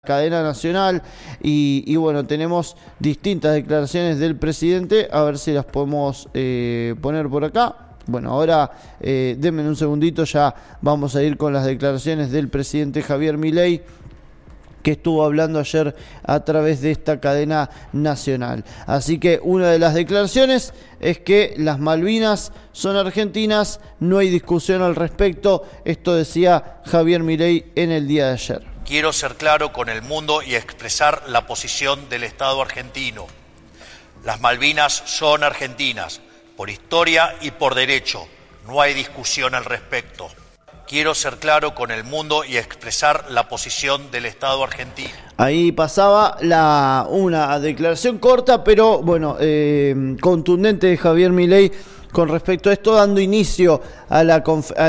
cadena nacional y bueno, tenemos distintas declaraciones del presidente, a ver si las podemos poner por acá. Bueno, ahora denme un segundito, ya vamos a ir con las declaraciones del presidente Javier Milei, que estuvo hablando ayer a través de esta cadena nacional. Así que una de las declaraciones es que las Malvinas son argentinas, no hay discusión al respecto. Esto decía Javier Milei en el día de ayer. Quiero ser claro con el mundo y expresar la posición del Estado argentino. Las Malvinas son argentinas, por historia y por derecho. No hay discusión al respecto. Quiero ser claro con el mundo y expresar la posición del Estado argentino. Ahí pasaba una declaración corta, pero bueno, contundente de Javier Milei con respecto a esto, dando inicio a la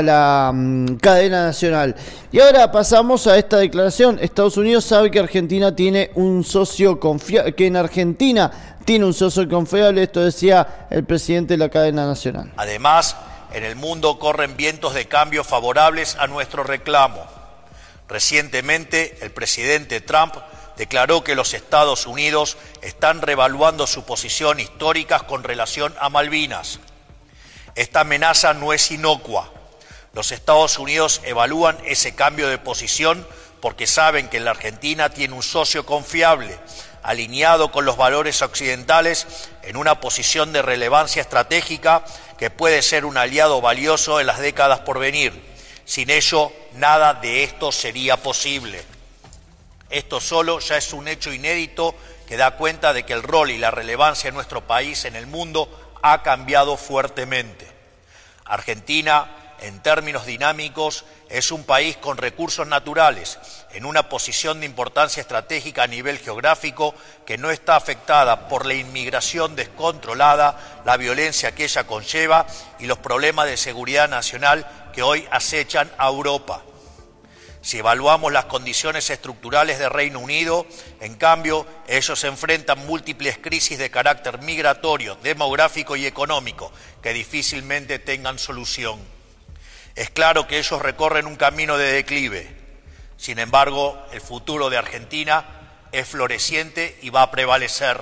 cadena nacional. Y ahora pasamos a esta declaración. Estados Unidos sabe que Argentina tiene un socio confiable, que en Argentina tiene un socio confiable. Esto decía el presidente de la cadena nacional. Además, en el mundo corren vientos de cambio favorables a nuestro reclamo. Recientemente, el presidente Trump declaró que los Estados Unidos están reevaluando su posición histórica con relación a Malvinas. Esta amenaza no es inocua. Los Estados Unidos evalúan ese cambio de posición porque saben que la Argentina tiene un socio confiable, alineado con los valores occidentales, en una posición de relevancia estratégica que puede ser un aliado valioso en las décadas por venir. Sin ello, nada de esto sería posible. Esto solo ya es un hecho inédito que da cuenta de que el rol y la relevancia de nuestro país en el mundo ha cambiado fuertemente. Argentina, en términos dinámicos, es un país con recursos naturales, en una posición de importancia estratégica a nivel geográfico que no está afectada por la inmigración descontrolada, la violencia que ella conlleva y los problemas de seguridad nacional que hoy acechan a Europa. Si evaluamos las condiciones estructurales de Reino Unido, en cambio, ellos enfrentan múltiples crisis de carácter migratorio, demográfico y económico, que difícilmente tengan solución. Es claro que ellos recorren un camino de declive. Sin embargo, el futuro de Argentina es floreciente y va a prevalecer.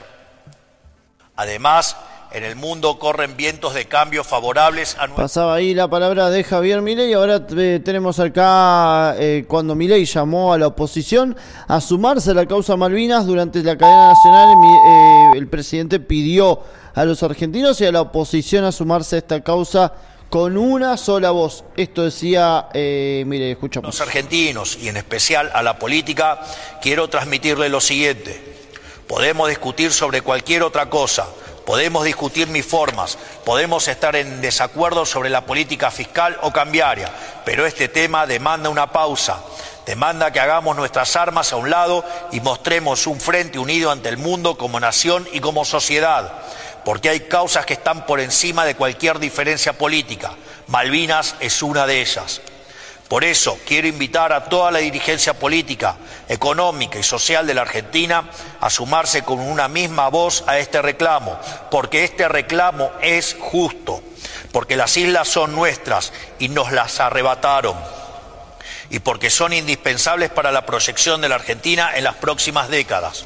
Además, en el mundo corren vientos de cambio favorables a... Pasaba ahí la palabra de Javier Milei. Ahora tenemos acá cuando Milei llamó a la oposición a sumarse a la causa Malvinas durante la cadena nacional. El presidente pidió a los argentinos y a la oposición a sumarse a esta causa con una sola voz. Esto decía Milei, escuchamos. Los argentinos y en especial a la política quiero transmitirle lo siguiente. Podemos discutir sobre cualquier otra cosa. Podemos discutir mis formas, podemos estar en desacuerdo sobre la política fiscal o cambiaria, pero este tema demanda una pausa, demanda que hagamos nuestras armas a un lado y mostremos un frente unido ante el mundo como nación y como sociedad, porque hay causas que están por encima de cualquier diferencia política. Malvinas es una de ellas. Por eso quiero invitar a toda la dirigencia política, económica y social de la Argentina a sumarse con una misma voz a este reclamo, porque este reclamo es justo, porque las islas son nuestras y nos las arrebataron, y porque son indispensables para la proyección de la Argentina en las próximas décadas.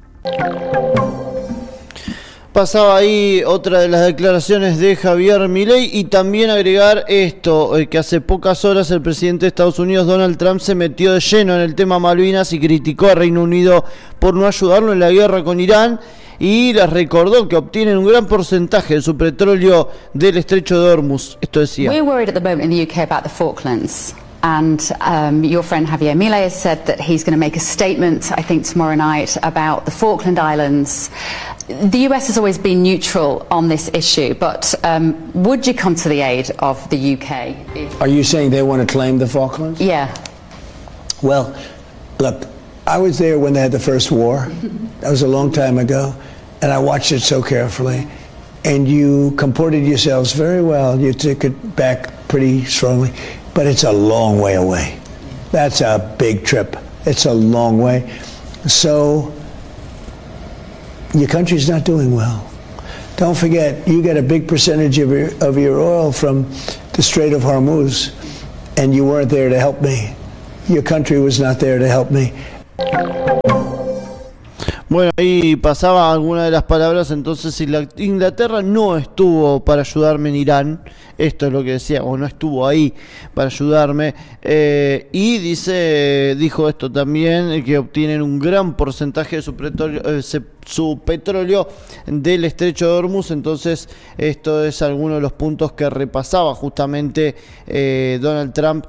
Pasaba ahí otra de las declaraciones de Javier Milei y también agregar esto, que hace pocas horas el presidente de Estados Unidos, Donald Trump, se metió de lleno en el tema Malvinas y criticó a Reino Unido por no ayudarlo en la guerra con Irán y les recordó que obtienen un gran porcentaje de su petróleo del estrecho de Hormuz. Esto decía. We're worried at the moment in the UK about the Falklands. And your friend Javier Milei has said that he's going to make a statement, I think, tomorrow night about the Falkland Islands. The US has always been neutral on this issue, but would you come to the aid of the UK? Are you saying they want to claim the Falklands? Yeah. Well, look, I was there when they had the first war. That was a long time ago, and I watched it so carefully. And you comported yourselves very well. You took it back pretty strongly. But it's a long way away. That's a big trip. It's a long way. So your country's not doing well. Don't forget, you get a big percentage of your oil from the Strait of Hormuz, and you weren't there to help me. Your country was not there to help me. Bueno, ahí pasaba alguna de las palabras. Entonces, si Inglaterra no estuvo para ayudarme en Irán, esto es lo que decía, o no estuvo ahí para ayudarme, y dijo esto también, que obtienen un gran porcentaje de su petróleo del estrecho de Hormuz. Entonces, esto es alguno de los puntos que repasaba justamente Donald Trump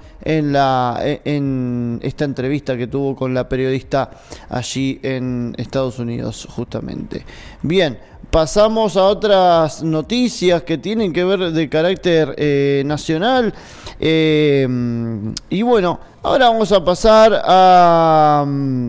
en esta entrevista que tuvo con la periodista allí en Estados Unidos, justamente. Bien, pasamos a otras noticias que tienen que ver de carácter nacional. Y bueno, ahora vamos a pasar a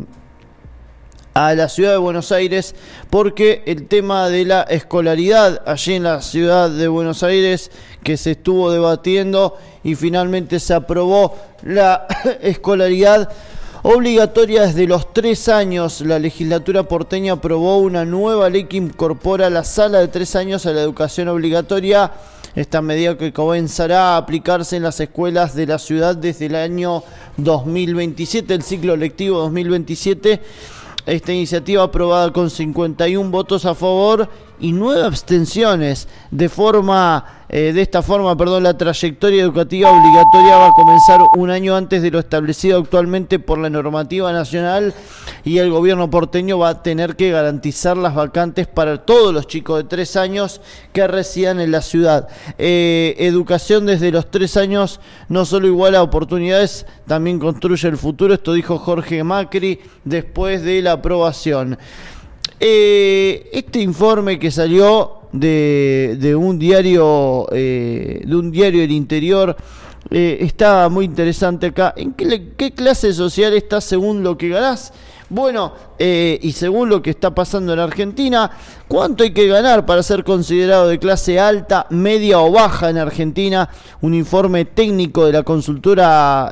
la ciudad de Buenos Aires, porque el tema de la escolaridad allí en la ciudad de Buenos Aires, que se estuvo debatiendo y finalmente se aprobó la escolaridad obligatoria desde los 3 años. La legislatura porteña aprobó una nueva ley que incorpora la sala de 3 años a la educación obligatoria. Esta medida que comenzará a aplicarse en las escuelas de la ciudad desde el año 2027, el ciclo lectivo 2027. Esta iniciativa, aprobada con 51 votos a favor y 9 abstenciones, de esta forma, la trayectoria educativa obligatoria va a comenzar un año antes de lo establecido actualmente por la normativa nacional, y el gobierno porteño va a tener que garantizar las vacantes para todos los chicos de 3 años que residan en la ciudad. Educación desde los 3 años no solo iguala oportunidades, también construye el futuro. Esto dijo Jorge Macri después de la aprobación. Este informe que salió de un diario del interior está muy interesante acá. ¿En qué clase social estás según lo que ganás? Bueno, y según lo que está pasando en Argentina, ¿cuánto hay que ganar para ser considerado de clase alta, media o baja en Argentina? Un informe técnico de la consultora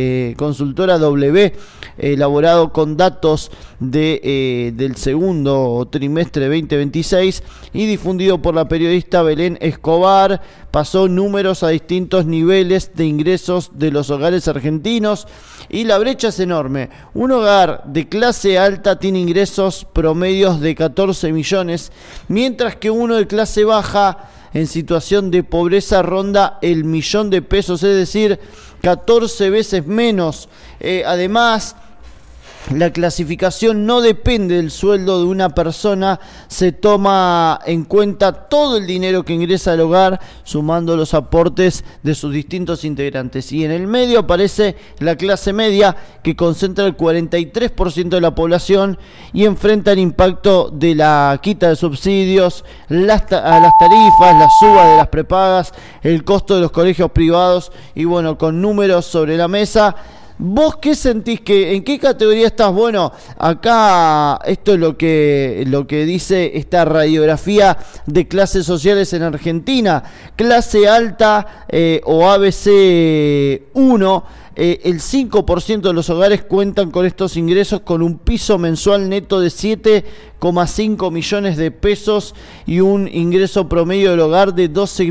W, elaborado con datos del segundo trimestre 2026 y difundido por la periodista Belén Escobar, pasó números a distintos niveles de ingresos de los hogares argentinos, y la brecha es enorme. Un hogar de clase alta tiene ingresos promedios de 14 millones, mientras que uno de clase baja en situación de pobreza ronda el $1.000.000, es decir, 14 veces menos. Además, la clasificación no depende del sueldo de una persona, se toma en cuenta todo el dinero que ingresa al hogar, sumando los aportes de sus distintos integrantes. Y en el medio aparece la clase media, que concentra el 43% de la población y enfrenta el impacto de la quita de subsidios, a las tarifas, la suba de las prepagas, el costo de los colegios privados. Y bueno, con números sobre la mesa, ¿vos qué sentís? ¿En qué categoría estás? Bueno, acá esto es lo que dice esta radiografía de clases sociales en Argentina. Clase alta o ABC 1, el 5% de los hogares cuentan con estos ingresos, con un piso mensual neto de 7,5 millones de pesos y un ingreso promedio del hogar de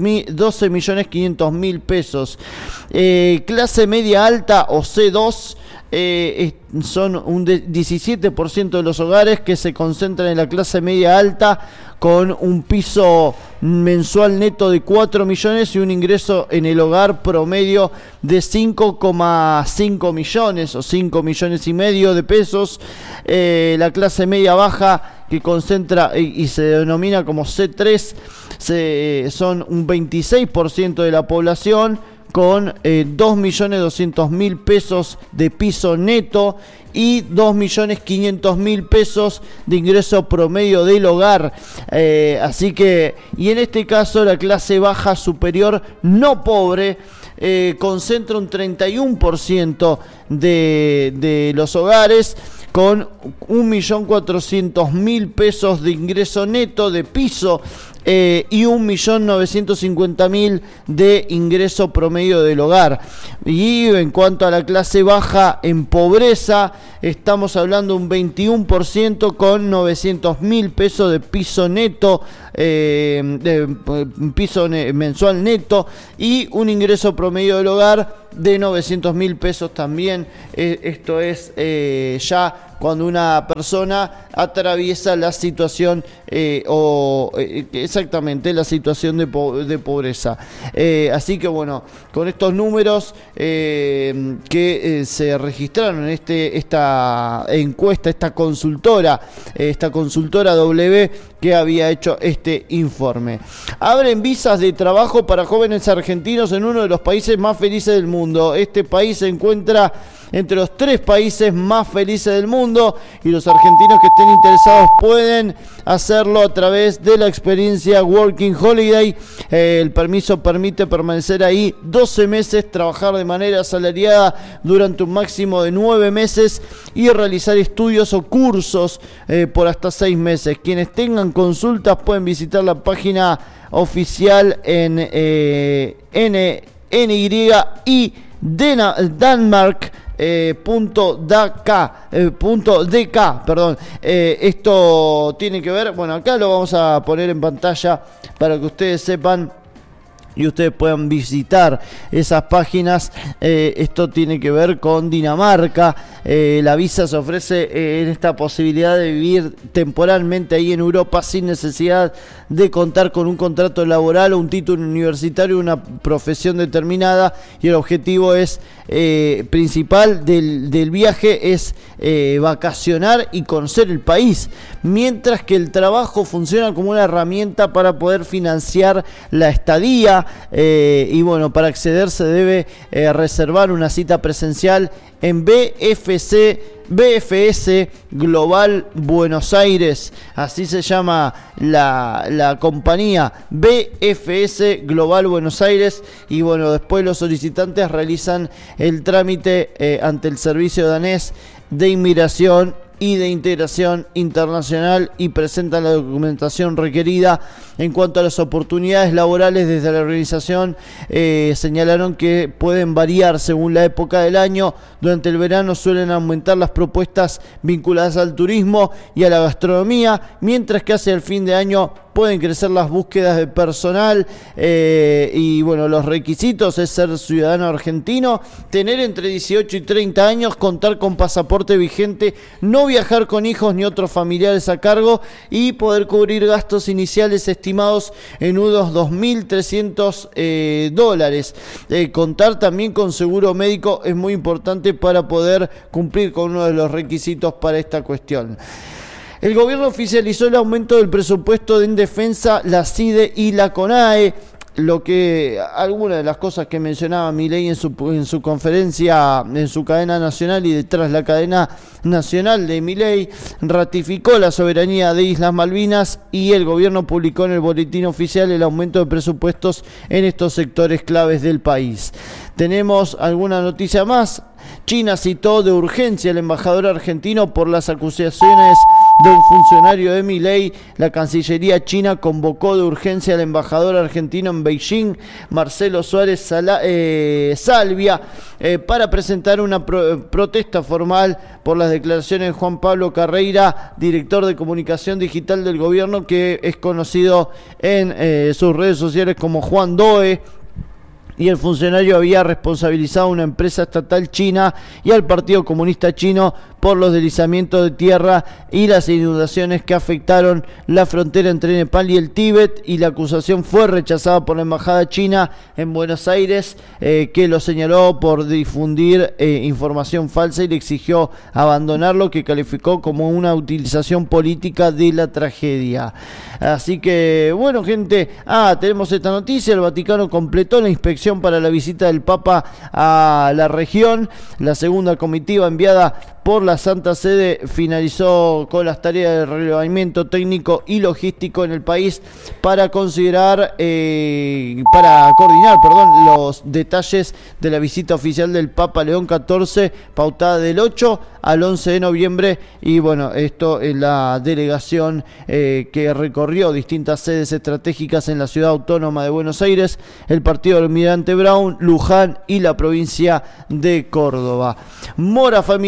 12.500.000 pesos. Clase media alta o C2, son un 17% de los hogares que se concentran en la clase media alta, con un piso mensual neto de 4 millones y un ingreso en el hogar promedio de 5,5 millones o 5 millones y medio de pesos. La clase media baja, que concentra y se denomina como C3, son un 26% de la población, con 2.200.000 pesos de piso neto y 2.500.000 pesos de ingreso promedio del hogar. Así que, y en este caso, la clase baja superior no pobre concentra un 31% de los hogares, con 1.400.000 pesos de ingreso neto de piso y 1.950.000 de ingreso promedio del hogar. Y en cuanto a la clase baja en pobreza, estamos hablando de un 21%, con 900.000 pesos de piso neto, piso mensual neto, y un ingreso promedio del hogar de 900.000 pesos también. Esto es ya cuando una persona atraviesa la situación exactamente la situación de pobreza. Así que bueno, con estos números que se registraron en esta encuesta, esta consultora W que había hecho este informe. Abren visas de trabajo para jóvenes argentinos en uno de los países más felices del mundo. Este país se encuentra entre los 3 países más felices del mundo y los argentinos que estén interesados pueden hacerlo a través de la experiencia Working Holiday. El permiso permite permanecer ahí 12 meses, trabajar de manera asalariada durante un máximo de 9 meses y realizar estudios o cursos por hasta 6 meses. Quienes tengan consultas pueden visitar la página oficial en NYI Denmark. .dk, perdón. Esto tiene que ver, bueno, acá lo vamos a poner en pantalla para que ustedes sepan y ustedes puedan visitar esas páginas. Esto tiene que ver con Dinamarca. La visa se ofrece en esta posibilidad de vivir temporalmente ahí en Europa sin necesidad de contar con un contrato laboral o un título universitario, una profesión determinada, y el objetivo es principal del viaje es vacacionar y conocer el país, mientras que el trabajo funciona como una herramienta para poder financiar la estadía. Y bueno, para acceder se debe reservar una cita presencial en BFS Global Buenos Aires, así se llama la compañía, BFS Global Buenos Aires. Y bueno, después los solicitantes realizan el trámite ante el servicio danés de inmigración y de integración internacional y presentan la documentación requerida. En cuanto a las oportunidades laborales, desde la organización señalaron que pueden variar según la época del año. Durante el verano suelen aumentar las propuestas vinculadas al turismo y a la gastronomía, mientras que hacia el fin de año pueden crecer las búsquedas de personal. Y bueno, los requisitos es ser ciudadano argentino, tener entre 18 y 30 años, contar con pasaporte vigente, no viajar con hijos ni otros familiares a cargo y poder cubrir gastos iniciales estimados en unos $2.300 dólares. Contar también con seguro médico es muy importante para poder cumplir con uno de los requisitos para esta cuestión. El gobierno oficializó el aumento del presupuesto en defensa, la CIDE y la CONAE. Algunas de las cosas que mencionaba Milei en su conferencia, en su cadena nacional y detrás la cadena nacional de Milei, ratificó la soberanía de Islas Malvinas y el gobierno publicó en el boletín oficial el aumento de presupuestos en estos sectores claves del país. ¿Tenemos alguna noticia más? China citó de urgencia al embajador argentino por las acusaciones de un funcionario de Milei. La Cancillería china convocó de urgencia al embajador argentino en Beijing, Marcelo Suárez Salvia, para presentar una protesta formal por las declaraciones de Juan Pablo Carreira, director de comunicación digital del gobierno, que es conocido en sus redes sociales como Juan Doe. Y el funcionario había responsabilizado a una empresa estatal china y al Partido Comunista Chino por los deslizamientos de tierra y las inundaciones que afectaron la frontera entre Nepal y el Tíbet, y la acusación fue rechazada por la embajada china en Buenos Aires, que lo señaló por difundir información falsa y le exigió abandonarlo, que calificó como una utilización política de la tragedia. Así que bueno, gente, tenemos esta noticia: el Vaticano completó la inspección para la visita del Papa a la región. La segunda comitiva enviada por la Santa Sede finalizó con las tareas de relevamiento técnico y logístico en el país para coordinar los detalles de la visita oficial del Papa León XIV, pautada del 8 al 11 de noviembre. Y bueno, esto es la delegación que recorrió distintas sedes estratégicas en la ciudad autónoma de Buenos Aires, el partido del Almirante Brown, Luján y la provincia de Córdoba. Mora familiar del Banco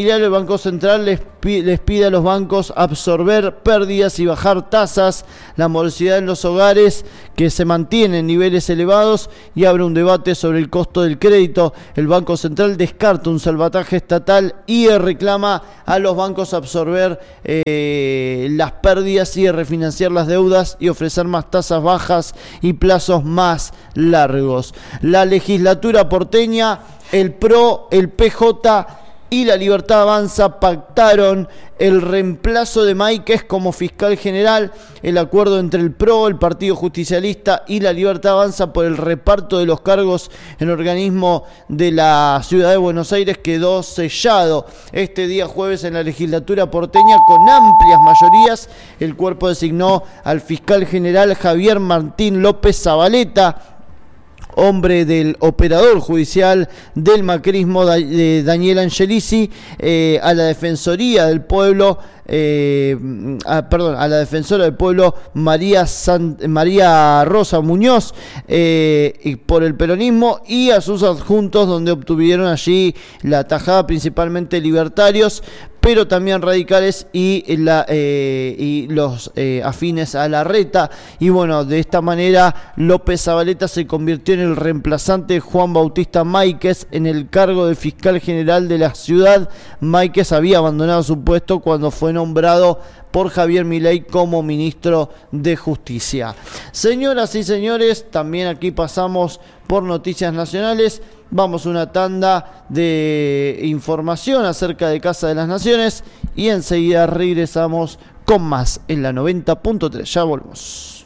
Banco Central les pide a los bancos absorber pérdidas y bajar tasas, la morosidad en los hogares que se mantiene en niveles elevados y abre un debate sobre el costo del crédito. El Banco Central descarta un salvataje estatal y reclama a los bancos absorber las pérdidas y refinanciar las deudas y ofrecer más tasas bajas y plazos más largos. La legislatura porteña, el PRO, el PJ y la Libertad Avanza pactaron el reemplazo de Máiquez como fiscal general. El acuerdo entre el PRO, el Partido Justicialista y la Libertad Avanza por el reparto de los cargos en el organismo de la Ciudad de Buenos Aires quedó sellado este día jueves en la legislatura porteña con amplias mayorías. El cuerpo designó al fiscal general Javier Martín López Zabaleta, hombre del operador judicial del macrismo de Daniel Angelici, a la Defensoría del Pueblo, a la defensora del pueblo María Rosa Muñoz, y por el peronismo, y a sus adjuntos, donde obtuvieron allí la tajada principalmente libertarios, pero también radicales y los afines a Larreta. Y bueno, de esta manera López Zabaleta se convirtió en el reemplazante de Juan Bautista Máiquez en el cargo de fiscal general de la ciudad. Máiquez había abandonado su puesto cuando fue nombrado por Javier Milei como ministro de Justicia. Señoras y señores, también aquí pasamos por noticias nacionales. Vamos a una tanda de información acerca de Casa de las Naciones y enseguida regresamos con más en la 90.3. Ya volvemos.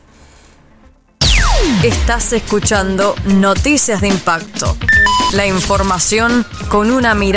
Estás escuchando Noticias de Impacto. La información con una mirada